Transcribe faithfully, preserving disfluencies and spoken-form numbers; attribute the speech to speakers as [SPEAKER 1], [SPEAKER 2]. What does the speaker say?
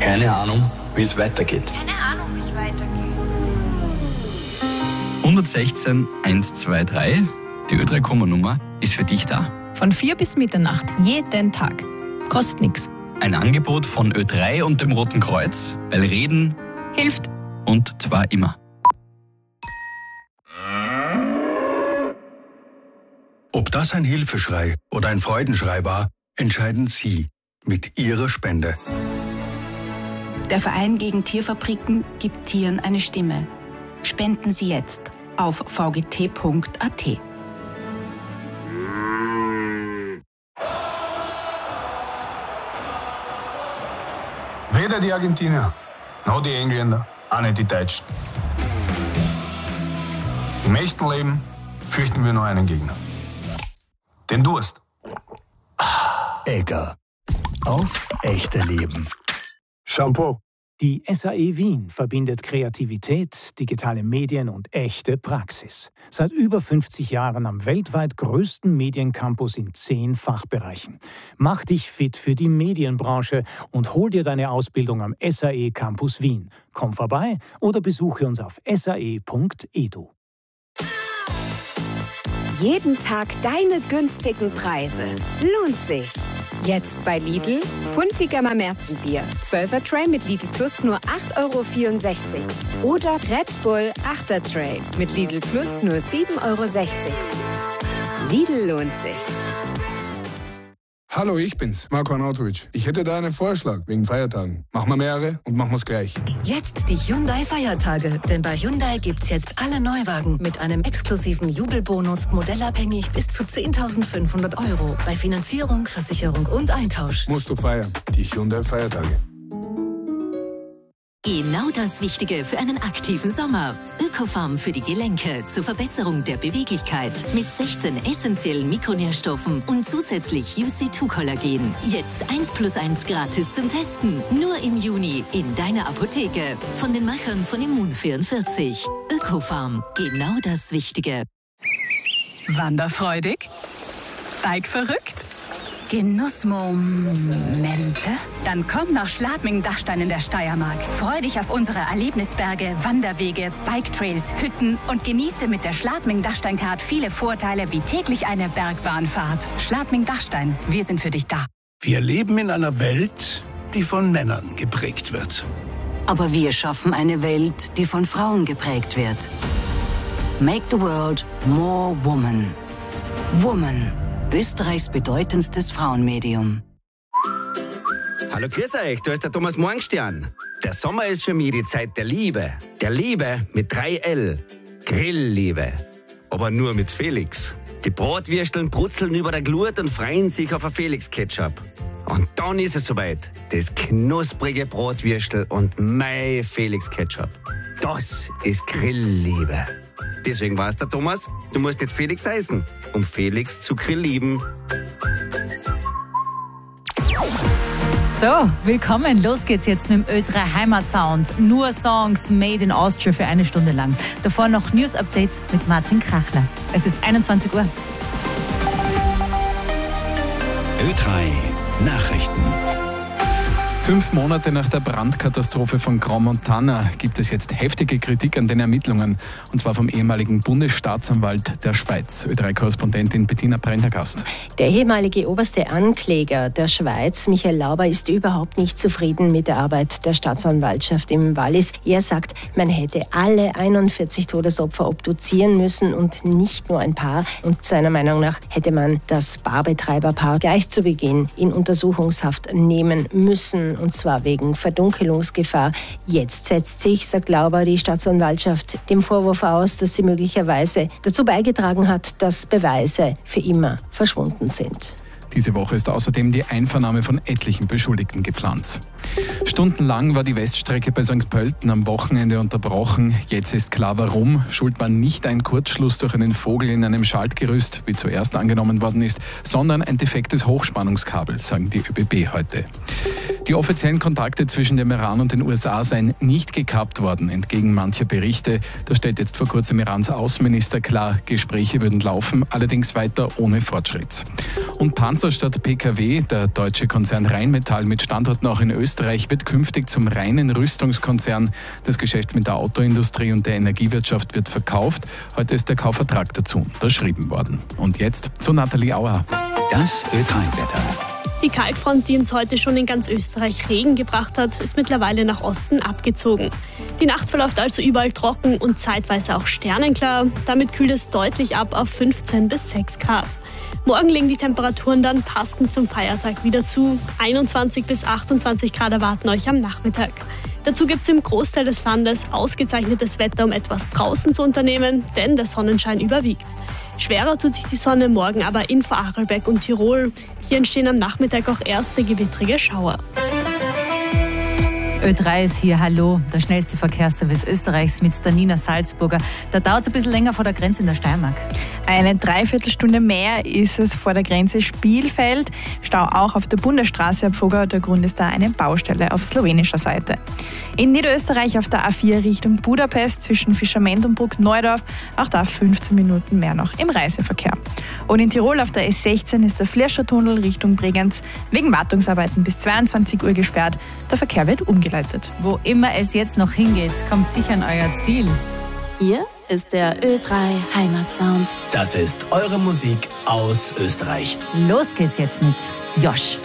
[SPEAKER 1] Keine Ahnung, wie es weitergeht.
[SPEAKER 2] Keine Ahnung, wie es weitergeht.
[SPEAKER 1] hundertsechzehn hundertzweiundzwanzig, die Ö drei Komma-Nummer, ist für dich da.
[SPEAKER 3] Von vier bis Mitternacht, jeden Tag. Kostet nichts.
[SPEAKER 1] Ein Angebot von Ö drei und dem Roten Kreuz, weil Reden
[SPEAKER 3] Hilft.
[SPEAKER 1] und zwar immer.
[SPEAKER 4] Ob das ein Hilfeschrei oder ein Freudenschrei war, entscheiden Sie mit Ihrer Spende.
[SPEAKER 5] Der Verein gegen Tierfabriken gibt Tieren eine Stimme. Spenden Sie jetzt auf v g t punkt a t.
[SPEAKER 6] Weder die Argentinier, noch die Engländer, auch nicht die Deutschen. Im echten Leben fürchten wir nur einen Gegner. Den Durst.
[SPEAKER 7] Egger. Aufs echte Leben.
[SPEAKER 6] Shampoo.
[SPEAKER 8] Die S A E Wien verbindet Kreativität, digitale Medien und echte Praxis. Seit über fünfzig Jahren am weltweit größten Mediencampus in zehn Fachbereichen. Mach dich fit für die Medienbranche und hol dir deine Ausbildung am S A E Campus Wien. Komm vorbei oder besuche uns auf s a e punkt e d u.
[SPEAKER 9] Jeden Tag deine günstigen Preise. Lohnt sich. Jetzt bei Lidl, Puntigammer Märzenbier, zwölfer Tray mit Lidl Plus nur acht Euro vierundsechzig. Oder Red Bull achter Tray mit Lidl Plus nur sieben Euro sechzig. Lidl lohnt sich.
[SPEAKER 6] Hallo, ich bin's, Marko Arnautovic. Ich hätte da einen Vorschlag wegen Feiertagen. Machen wir mehrere und machen wir's gleich.
[SPEAKER 10] Jetzt die Hyundai-Feiertage. Denn bei Hyundai gibt's jetzt alle Neuwagen mit einem exklusiven Jubelbonus, modellabhängig bis zu zehntausendfünfhundert Euro. Bei Finanzierung, Versicherung und Eintausch.
[SPEAKER 6] Musst du feiern. Die Hyundai-Feiertage.
[SPEAKER 11] Genau das Wichtige für einen aktiven Sommer. Ökofarm für die Gelenke zur Verbesserung der Beweglichkeit mit sechzehn essentiellen Mikronährstoffen und zusätzlich U C zwei Kollagen. Jetzt eins plus eins gratis zum Testen. Nur im Juni in deiner Apotheke. Von den Machern von Immun vierundvierzig. Ökofarm. Genau das Wichtige.
[SPEAKER 5] Wanderfreudig? Bike-verrückt? Genussmomente? Dann komm nach Schladming-Dachstein in der Steiermark. Freu dich auf unsere Erlebnisberge, Wanderwege, Biketrails, Hütten und genieße mit der Schladming-Dachstein-Card viele Vorteile wie täglich eine Bergbahnfahrt. Schladming-Dachstein, wir sind für dich da.
[SPEAKER 7] Wir leben in einer Welt, die von Männern geprägt wird.
[SPEAKER 12] Aber wir schaffen eine Welt, die von Frauen geprägt wird. Make the world more woman. Woman. Österreichs bedeutendstes Frauenmedium.
[SPEAKER 13] Hallo, grüß euch, da ist der Thomas Morgenstern. Der Sommer ist für mich die Zeit der Liebe. Der Liebe mit drei L. Grillliebe. Aber nur mit Felix. Die Bratwürsteln brutzeln über der Glut und freuen sich auf ein Felix-Ketchup. Und dann ist es soweit. Das knusprige Bratwürstel und mein Felix-Ketchup. Das ist Grillliebe. Deswegen war's der Thomas, du musst jetzt Felix heißen, um Felix zu grillieben.
[SPEAKER 14] So, willkommen. Los geht's jetzt mit dem Ö drei Heimatsound. Nur Songs made in Austria für eine Stunde lang. Davor noch News-Updates mit Martin Krachler. Es ist einundzwanzig Uhr.
[SPEAKER 7] Ö drei Nachrichten.
[SPEAKER 15] Fünf Monate nach der Brandkatastrophe von Grand Montana gibt es jetzt heftige Kritik an den Ermittlungen. Und zwar vom ehemaligen Bundesstaatsanwalt der Schweiz. Ö drei Korrespondentin Bettina Prendergast.
[SPEAKER 16] Der ehemalige oberste Ankläger der Schweiz, Michael Lauber, ist überhaupt nicht zufrieden mit der Arbeit der Staatsanwaltschaft im Wallis. Er sagt, man hätte alle einundvierzig Todesopfer obduzieren müssen und nicht nur ein paar. Und seiner Meinung nach hätte man das Barbetreiberpaar gleich zu Beginn in Untersuchungshaft nehmen müssen. Und zwar wegen Verdunkelungsgefahr. Jetzt setzt sich, sagt Lauber, die Staatsanwaltschaft dem Vorwurf aus, dass sie möglicherweise dazu beigetragen hat, dass Beweise für immer verschwunden sind.
[SPEAKER 15] Diese Woche ist außerdem die Einvernahme von etlichen Beschuldigten geplant. Stundenlang war die Weststrecke bei Sankt Pölten am Wochenende unterbrochen. Jetzt ist klar warum. Schuld war nicht ein Kurzschluss durch einen Vogel in einem Schaltgerüst, wie zuerst angenommen worden ist, sondern ein defektes Hochspannungskabel, sagen die ÖBB heute. Die offiziellen Kontakte zwischen dem Iran und den U S A seien nicht gekappt worden, entgegen mancher Berichte. Das stellt jetzt vor kurzem Irans Außenminister klar. Gespräche würden laufen, allerdings weiter ohne Fortschritt. Und Panzer statt P K W, der deutsche Konzern Rheinmetall mit Standorten auch in Österreich, wird künftig zum reinen Rüstungskonzern. Das Geschäft mit der Autoindustrie und der Energiewirtschaft wird verkauft. Heute ist der Kaufvertrag dazu unterschrieben worden. Und jetzt zu Nathalie Auer.
[SPEAKER 2] Das Ö drei Wetter.
[SPEAKER 17] Die Kaltfront, die uns heute schon in ganz Österreich Regen gebracht hat, ist mittlerweile nach Osten abgezogen. Die Nacht verläuft also überall trocken und zeitweise auch sternenklar. Damit kühlt es deutlich ab auf fünfzehn bis sechs Grad. Morgen legen die Temperaturen dann passend zum Feiertag wieder zu. einundzwanzig bis achtundzwanzig Grad erwarten euch am Nachmittag. Dazu gibt es im Großteil des Landes ausgezeichnetes Wetter, um etwas draußen zu unternehmen, denn der Sonnenschein überwiegt. Schwerer tut sich die Sonne morgen aber in Vorarlberg und Tirol. Hier entstehen am Nachmittag auch erste gewittrige Schauer.
[SPEAKER 14] Ö drei ist hier, hallo, der schnellste Verkehrsservice Österreichs mit der Nina Salzburger. Da dauert es ein bisschen länger vor der Grenze in der Steiermark.
[SPEAKER 18] Eine Dreiviertelstunde mehr ist es vor der Grenze Spielfeld. Stau auch auf der Bundesstraße ab Vogau. Der Grund ist da eine Baustelle auf slowenischer Seite. In Niederösterreich auf der A vier Richtung Budapest zwischen Fischerment und Bruck-Neudorf. Auch da fünfzehn Minuten mehr noch im Reiseverkehr. Und in Tirol auf der S sechzehn ist der Flirscher-Tunnel Richtung Bregenz wegen Wartungsarbeiten bis zweiundzwanzig Uhr gesperrt. Der Verkehr wird umgeleitet.
[SPEAKER 14] Wo immer es jetzt noch hingeht, kommt sicher an euer Ziel.
[SPEAKER 19] Hier ist der Ö drei Heimatsound.
[SPEAKER 2] Das ist eure Musik aus Österreich.
[SPEAKER 14] Los geht's jetzt mit Josh.